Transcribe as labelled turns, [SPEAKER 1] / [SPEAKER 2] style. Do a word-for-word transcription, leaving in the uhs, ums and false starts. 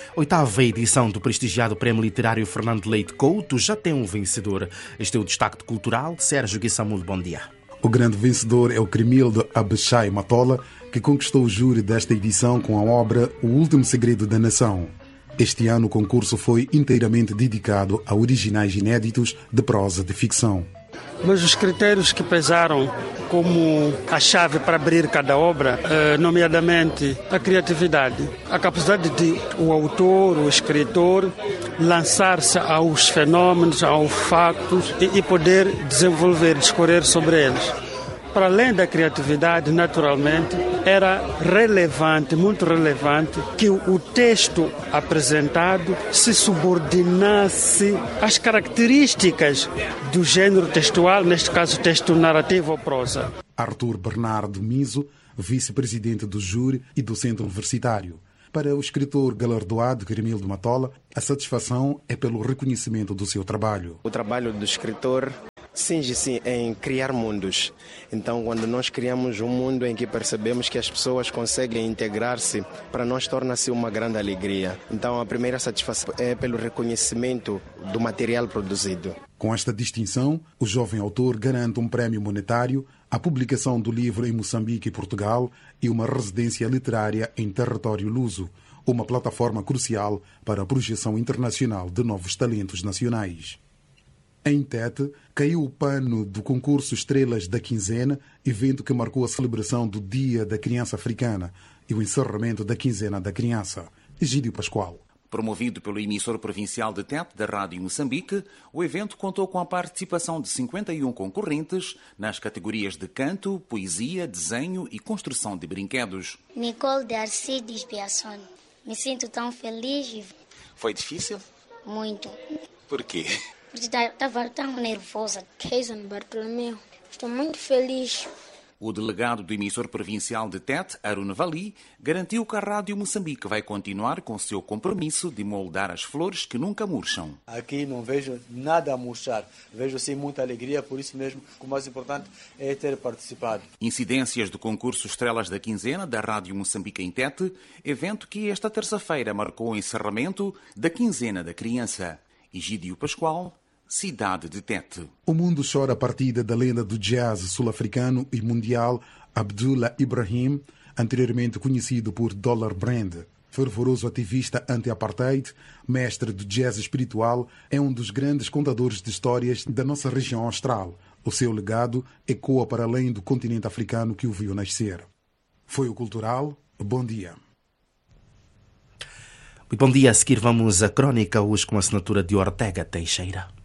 [SPEAKER 1] Oitava edição do prestigiado Prémio Literário Fernando Leite Couto já tem um vencedor. Este é o destaque cultural. Sérgio Guissamudo, bom dia.
[SPEAKER 2] O grande vencedor é o Cremildo Abishai Matola, que conquistou o júri desta edição com a obra O Último Segredo da Nação. Este ano o concurso foi inteiramente dedicado a originais inéditos de prosa de ficção.
[SPEAKER 3] Mas os critérios que pesaram como a chave para abrir cada obra, nomeadamente a criatividade, a capacidade de o autor, o escritor, lançar-se aos fenômenos, aos factos e poder desenvolver, discorrer sobre eles. Para além da criatividade, naturalmente, era relevante, muito relevante, que o texto apresentado se subordinasse às características do gênero textual, neste caso texto narrativo ou prosa.
[SPEAKER 2] Arthur Bernardo Miso, vice-presidente do júri e docente universitário. Para o escritor galardoado Cremildo Matola, a satisfação é pelo reconhecimento do seu trabalho.
[SPEAKER 4] O trabalho do escritor cinge-se em criar mundos. Então, quando nós criamos um mundo em que percebemos que as pessoas conseguem integrar-se, para nós torna-se uma grande alegria. Então, a primeira satisfação é pelo reconhecimento do material produzido.
[SPEAKER 2] Com esta distinção, o jovem autor garante um prémio monetário, a publicação do livro em Moçambique e Portugal e uma residência literária em território luso, uma plataforma crucial para a projeção internacional de novos talentos nacionais. Em Tete, caiu o pano do concurso Estrelas da Quinzena, evento que marcou a celebração do Dia da Criança Africana e o encerramento da Quinzena da Criança. Egídio Pascoal.
[SPEAKER 5] Promovido pelo emissor provincial de Tete da Rádio Moçambique, o evento contou com a participação de cinquenta e um concorrentes nas categorias de canto, poesia, desenho e construção de brinquedos.
[SPEAKER 6] Nicole de Arcides Biasson. Me sinto tão feliz.
[SPEAKER 5] Foi difícil?
[SPEAKER 6] Muito.
[SPEAKER 5] Por quê?
[SPEAKER 6] Porque estava tão nervosa.
[SPEAKER 7] Keison Bartolomeu. Estou muito feliz.
[SPEAKER 5] O delegado do emissor provincial de Tete, Arun Vali, garantiu que a Rádio Moçambique vai continuar com seu compromisso de moldar as flores que nunca murcham.
[SPEAKER 8] Aqui não vejo nada a murchar. Vejo sim muita alegria, por isso mesmo o mais importante é ter participado.
[SPEAKER 5] Incidências do concurso Estrelas da Quinzena da Rádio Moçambique em Tete, evento que esta terça-feira marcou o encerramento da Quinzena da Criança. Egídio Pascoal, Cidade de Tete.
[SPEAKER 2] O mundo chora a partida da lenda do jazz sul-africano e mundial Abdullah Ibrahim, anteriormente conhecido por Dollar Brand. Fervoroso ativista anti-apartheid, mestre do jazz espiritual, é um dos grandes contadores de histórias da nossa região austral. O seu legado ecoa para além do continente africano que o viu nascer. Foi o Cultural. Bom dia.
[SPEAKER 1] Muito bom dia. A seguir vamos à crónica, hoje com a assinatura de Ortega Teixeira.